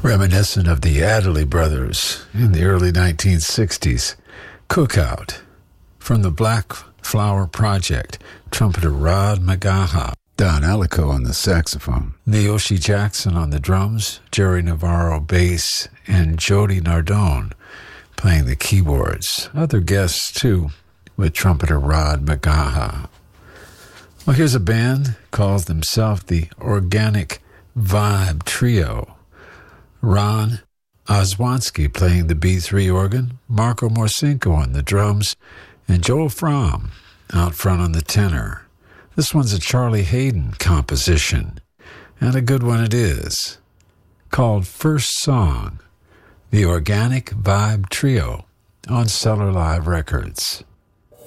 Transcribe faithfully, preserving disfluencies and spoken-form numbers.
Reminiscent of the Adderley Brothers in the early nineteen sixties. Cookout from the Black Flower Project, trumpeter Rod Magaha. Don Alico on the saxophone. Neoshi Jackson on the drums, Jerry Navarro bass, and Jody Nardone playing the keyboards. Other guests, too, with trumpeter Rod Magaha. Well, here's a band, calls themselves the Organic Vibe Trio. Ron Oswansky playing the B three organ, Marco Morcinko on the drums, and Joel Fromm out front on the tenor. This one's a Charlie Hayden composition, and a good one it is, called First Song, the Organic Vibe Trio on Stellar Live Records.